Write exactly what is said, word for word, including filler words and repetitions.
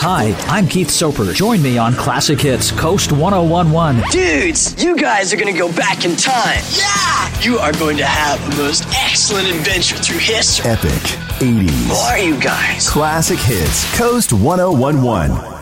Hi, I'm Keith Soper. Join me on Classic Hits Coast one oh one one. Dudes, you guys are going to go back in time. Yeah! You are going to have the most excellent adventure through history. Epic eighties. Who are you guys? Classic Hits Coast one oh one one.